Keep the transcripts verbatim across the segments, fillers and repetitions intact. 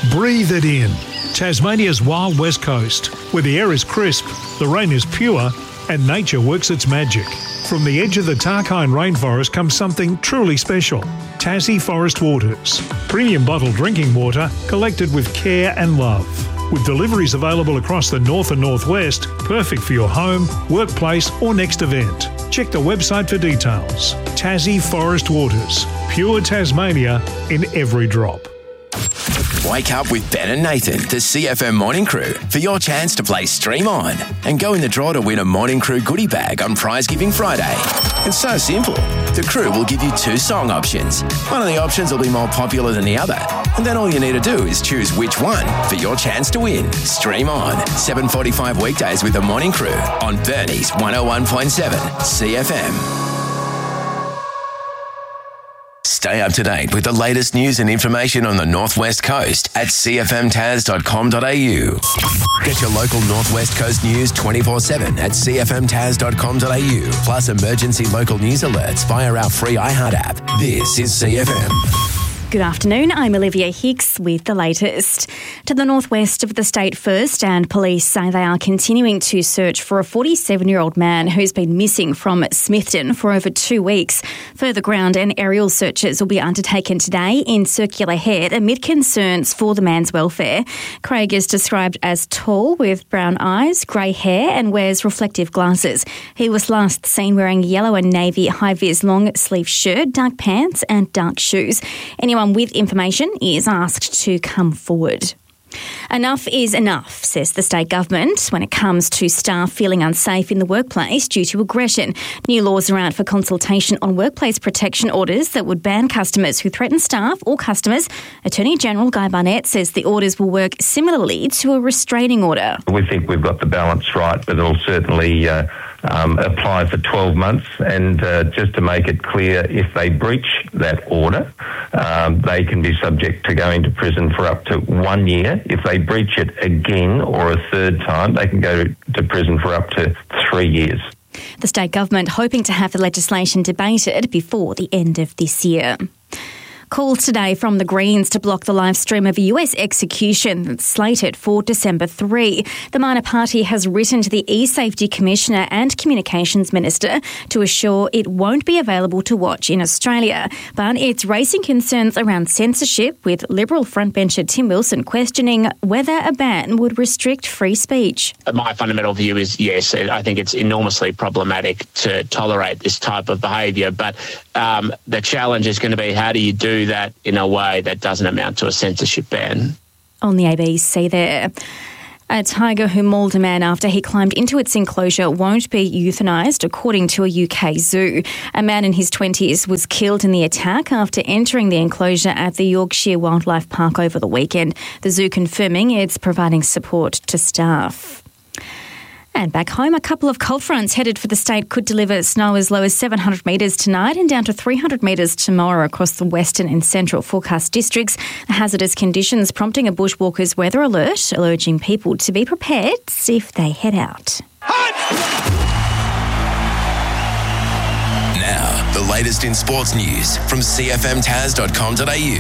Breathe it in. Tasmania's wild west coast, where the air is crisp, the rain is pure, and nature works its magic. From the edge of the Tarkine rainforest comes something truly special. Tassie Forest Waters. Premium bottled drinking water collected with care and love. With deliveries available across the north and northwest, perfect for your home, workplace or next event. Check the website for details. Tassie Forest Waters. Pure Tasmania in every drop. Wake up with Ben and Nathan, the C F M Morning Crew, for your chance to play Stream On and go in the draw to win a Morning Crew goodie bag on Prize Giving Friday. It's so simple. The crew will give you two song options. One of the options will be more popular than the other, and then all you need to do is choose which one for your chance to win. Stream On, seven forty-five weekdays with the Morning Crew on Burnie's one oh one point seven C F M. Stay up to date with the latest news and information on the Northwest Coast at c f m tas dot com dot a u. Get your local Northwest Coast news twenty-four seven at c f m tas dot com dot a u, plus emergency local news alerts via our free iHeart app. This is C F M. Good afternoon, I'm Olivia Hicks with the latest. To the northwest of the state first, and police say they are continuing to search for a forty-seven-year-old man who's been missing from Smithton for over two weeks. Further ground and aerial searches will be undertaken today in Circular Head amid concerns for the man's welfare. Craig is described as tall with brown eyes, grey hair and wears reflective glasses. He was last seen wearing yellow and navy high-vis long-sleeve shirt, dark pants and dark shoes. Anyone with information is asked to come forward. Enough is enough, says the state government, when it comes to staff feeling unsafe in the workplace due to aggression. New laws are out for consultation on workplace protection orders that would ban customers who threaten staff or customers. Attorney General Guy Barnett says the orders will work similarly to a restraining order. We think we've got the balance right, but it'll certainly uh, um, apply for twelve months. And uh, just to make it clear, if they breach that order, um, they can be subject to going to prison for up to one year. If they breach it again or a third time, they can go to prison for up to three years. The state government hoping to have the legislation debated before the end of this year. Calls today from the Greens to block the live stream of a U S execution that's slated for December third. The minor party has written to the E-Safety Commissioner and Communications Minister to assure it won't be available to watch in Australia. But it's raising concerns around censorship, with Liberal frontbencher Tim Wilson questioning whether a ban would restrict free speech. My fundamental view is yes, I think it's enormously problematic to tolerate this type of behaviour, but um, the challenge is going to be, how do you do that in a way that doesn't amount to a censorship ban? On the A B C there. A tiger who mauled a man after he climbed into its enclosure won't be euthanised, according to a U K zoo. A man in his twenties was killed in the attack after entering the enclosure at the Yorkshire Wildlife Park over the weekend. The zoo confirming it's providing support to staff. And back home, a couple of cold fronts headed for the state could deliver snow as low as seven hundred metres tonight and down to three hundred metres tomorrow across the western and central forecast districts. The hazardous conditions prompting a bushwalkers weather alert, urging people to be prepared if they head out. Now, the latest in sports news from c f m tas dot com dot a u.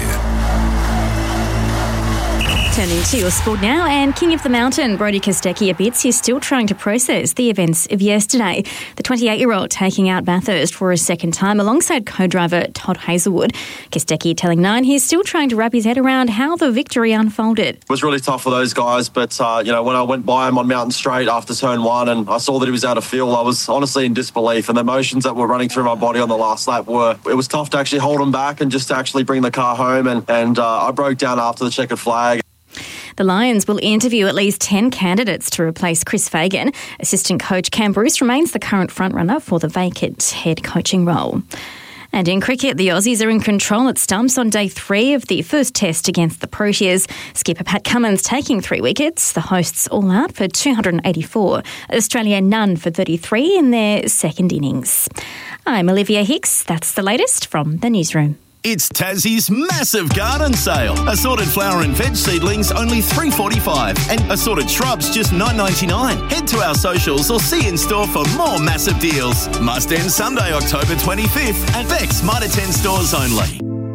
Turning to your sport now, and King of the Mountain, Brodie Kostecki, admits he's still trying to process the events of yesterday. The twenty-eight-year-old taking out Bathurst for a second time alongside co-driver Todd Hazelwood. Kostecki telling Nine he's still trying to wrap his head around how the victory unfolded. It was really tough for those guys, but uh, you know, when I went by him on Mountain Straight after turn one and I saw that he was out of field, I was honestly in disbelief, and the emotions that were running through my body on the last lap were, it was tough to actually hold him back and just to actually bring the car home, and, and uh, I broke down after the checkered flag. The Lions will interview at least ten candidates to replace Chris Fagan. Assistant coach Cam Bruce remains the current frontrunner for the vacant head coaching role. And in cricket, the Aussies are in control at stumps on day three of the first test against the Proteas. Skipper Pat Cummins taking three wickets. The hosts all out for two hundred eighty-four. Australia none for thirty-three in their second innings. I'm Olivia Hicks. That's the latest from the newsroom. It's Tassie's massive garden sale. Assorted flower and veg seedlings only three dollars forty-five and assorted shrubs just nine dollars ninety-nine. Head to our socials or see in store for more massive deals. Must end Sunday, October twenty-fifth at Beck's Mitre ten stores only.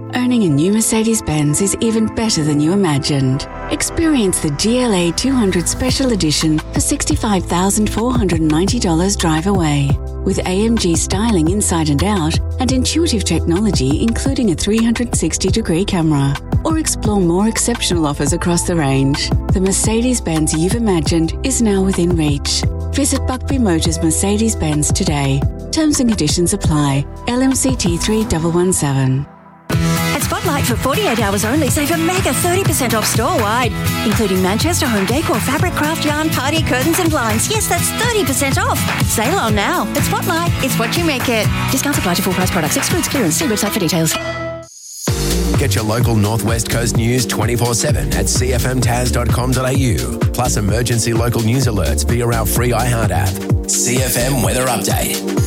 Owning a new Mercedes-Benz is even better than you imagined. Experience the G L A two hundred Special Edition for sixty-five thousand four hundred ninety dollars drive away. With A M G styling inside and out and intuitive technology including a three hundred sixty degree camera. Or explore more exceptional offers across the range. The Mercedes-Benz you've imagined is now within reach. Visit Buckby Motors Mercedes-Benz today. Terms and conditions apply. L M C T three one one seven. At Spotlight for forty-eight hours only, save a mega thirty percent off store-wide, including Manchester home decor, fabric, craft yarn, party curtains and blinds. Yes, that's thirty percent off. Sale on now. At Spotlight, it's what you make it. Discounts apply to full price products. Excludes clearance. See website for details. Get your local North West Coast news twenty-four seven at c f m tas dot com dot a u. Plus emergency local news alerts via our free iHeart app. C F M Weather Update.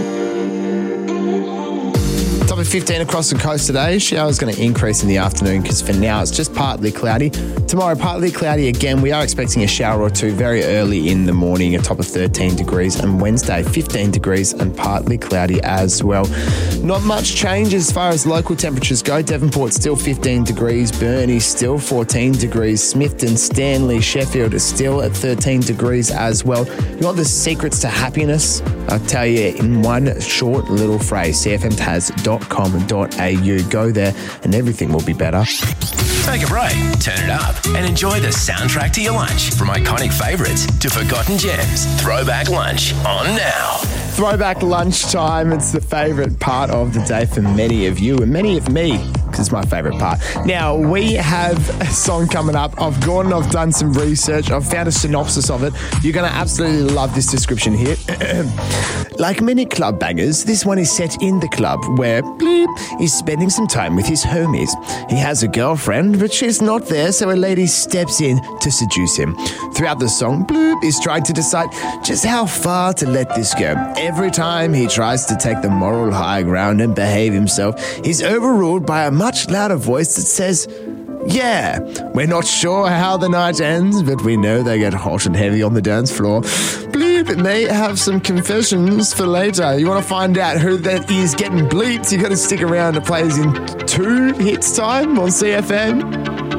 Top of fifteen across the coast today. Showers going to increase in the afternoon because for now it's just partly cloudy. Tomorrow, partly cloudy again. We are expecting a shower or two very early in the morning, a top of thirteen degrees. And Wednesday, fifteen degrees and partly cloudy as well. Not much change as far as local temperatures go. Devonport still fifteen degrees. Burnie still fourteen degrees. Smithton, Stanley, Sheffield is still at thirteen degrees as well. You want the secrets to happiness? I'll tell you in one short little phrase, c f m tas dot com dot a u. Go there and everything will be better. Take a break, turn it up, and enjoy the soundtrack to your lunch. From iconic favourites to forgotten gems, Throwback Lunch on now. Throwback lunchtime. It's the favourite part of the day for many of you and many of me, because it's my favourite part. Now, we have a song coming up. I've gone and I've done some research. I've found a synopsis of it. You're going to absolutely love this description here. Like many club bangers, this one is set in the club where Bleep is spending some time with his homies. He has a girlfriend, but she's not there, so a lady steps in to seduce him. Throughout the song, Bloop is trying to decide just how far to let this go. Every time he tries to take the moral high ground and behave himself, he's overruled by a much louder voice that says, yeah, we're not sure how the night ends, but we know they get hot and heavy on the dance floor. Bleep may have some confessions for later. You want to find out who that is getting bleeped? You got to stick around. It plays in two hits time on C F M.